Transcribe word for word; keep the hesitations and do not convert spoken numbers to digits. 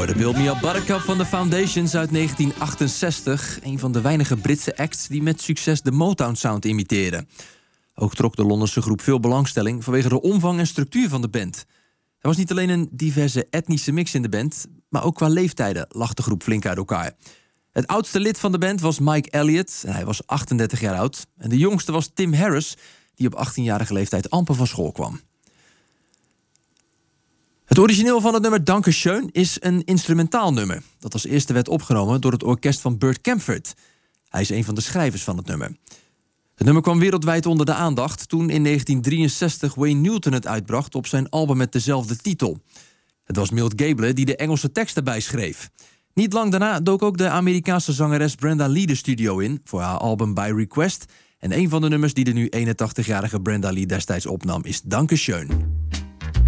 De Build Me Up Buttercup van de Foundations uit negentien achtenzestig. Een van de weinige Britse acts die met succes de Motown-sound imiteerden. Ook trok de Londense groep veel belangstelling vanwege de omvang en structuur van de band. Er was niet alleen een diverse etnische mix in de band, maar ook qua leeftijden lag de groep flink uit elkaar. Het oudste lid van de band was Mike Elliott en hij was achtendertig jaar oud. En de jongste was Tim Harris, die op achttienjarige leeftijd amper van school kwam. Het origineel van het nummer Danke Schön is een instrumentaal nummer dat als eerste werd opgenomen door het orkest van Burt Kaempfert. Hij is een van de schrijvers van het nummer. Het nummer kwam wereldwijd onder de aandacht toen in negentien drieënzestig Wayne Newton het uitbracht op zijn album met dezelfde titel. Het was Milt Gable die de Engelse tekst erbij schreef. Niet lang daarna dook ook de Amerikaanse zangeres Brenda Lee de studio in voor haar album By Request. En een van de nummers die de nu eenentachtigjarige Brenda Lee destijds opnam is Danke Schön.